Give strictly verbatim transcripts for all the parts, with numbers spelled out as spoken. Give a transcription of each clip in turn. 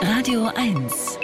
Radio eins.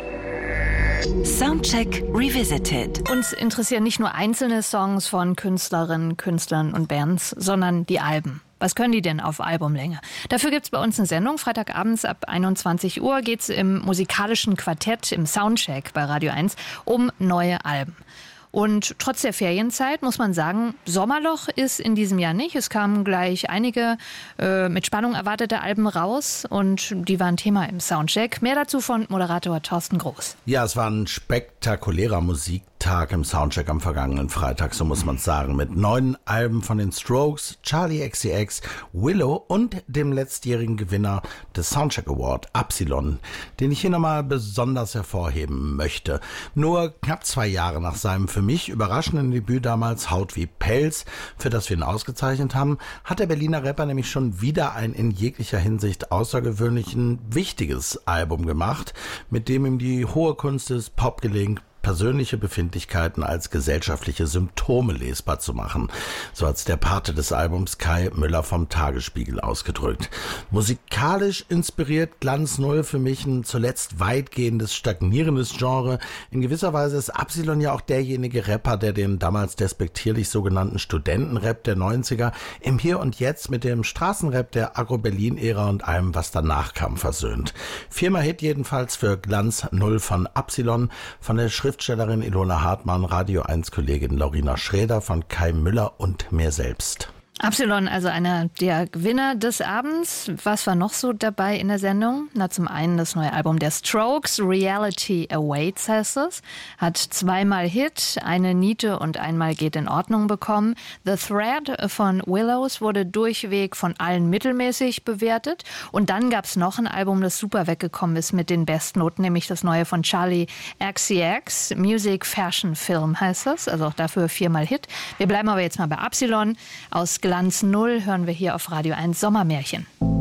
Soundcheck Revisited. Uns interessieren nicht nur einzelne Songs von Künstlerinnen, Künstlern und Bands, sondern die Alben. Was können die denn auf Albumlänge? Dafür gibt's bei uns eine Sendung. Freitagabends ab einundzwanzig Uhr geht's im musikalischen Quartett, im Soundcheck bei Radio eins, um neue Alben. Und trotz der Ferienzeit muss man sagen, Sommerloch ist in diesem Jahr nicht. Es kamen gleich einige äh, mit Spannung erwartete Alben raus und die waren Thema im Soundcheck. Mehr dazu von Moderator Thorsten Groß. Ja, es war ein spektakulärer Musiktag im Soundcheck am vergangenen Freitag, so muss man sagen, mit neun Alben von den Strokes, Charli X C X, Willow und dem letztjährigen Gewinner des Soundcheck Award, Absilon, den ich hier nochmal besonders hervorheben möchte. Nur knapp zwei Jahre nach seinem für mich überraschenden Debüt damals Haut wie Pelz, für das wir ihn ausgezeichnet haben, hat der Berliner Rapper nämlich schon wieder ein in jeglicher Hinsicht außergewöhnlichen, wichtiges Album gemacht, mit dem ihm die hohe Kunst des Pop gelingt, persönliche Befindlichkeiten als gesellschaftliche Symptome lesbar zu machen. So hat's der Pate des Albums Kai Müller vom Tagesspiegel ausgedrückt. Musikalisch inspiriert Glanz Null für mich ein zuletzt weitgehendes, stagnierendes Genre. In gewisser Weise ist Absilon ja auch derjenige Rapper, der den damals despektierlich sogenannten Studentenrap der neunziger im Hier und Jetzt mit dem Straßenrap der Agro-Berlin-Ära und allem, was danach kam, versöhnt. Viermal Hit jedenfalls für Glanz Null von Absilon, von der Schrift Schriftstellerin Ilona Hartmann, Radio eins Kollegin Laurina Schräder, von Kai Müller und mir selbst. Absilon, also einer der Gewinner des Abends. Was war noch so dabei in der Sendung? Na, zum einen das neue Album der Strokes, Reality Awaits heißt es. Hat zweimal Hit, eine Niete und einmal geht in Ordnung bekommen. The Thread von Willows wurde durchweg von allen mittelmäßig bewertet. Und dann gab's noch ein Album, das super weggekommen ist mit den Bestnoten, nämlich das neue von Charli X C X, Music Fashion Film heißt es. Also auch dafür viermal Hit. Wir bleiben aber jetzt mal bei Absilon. Aus Glanz Null hören wir hier auf Radio eins Sommermärchen.